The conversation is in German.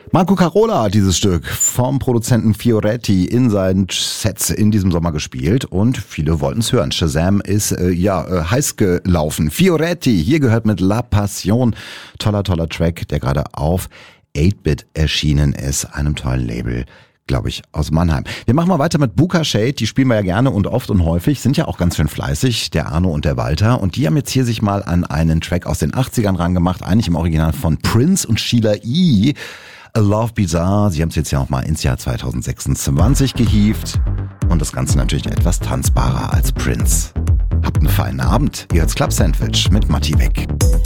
Marco Carola hat dieses Stück vom Produzenten Fioretti in seinen Sets in diesem Sommer gespielt und viele wollten es hören. Shazam ist heiß gelaufen. Fioretti, hier gehört mit La Passion. Toller Track, der gerade auf 8-Bit erschienen ist, einem tollen Label, glaube ich, aus Mannheim. Wir machen mal weiter mit Buka Shade, die spielen wir ja gerne und oft und häufig, sind ja auch ganz schön fleißig, der Arno und der Walter, und die haben jetzt hier sich mal an einen Track aus den 80ern rangemacht, eigentlich im Original von Prince und Sheila E., A Love Bizarre. Sie haben es jetzt ja auch mal ins Jahr 2026 gehievt und das Ganze natürlich etwas tanzbarer als Prince. Habt einen feinen Abend, ihr hört's Club Sandwich mit Matti Beck.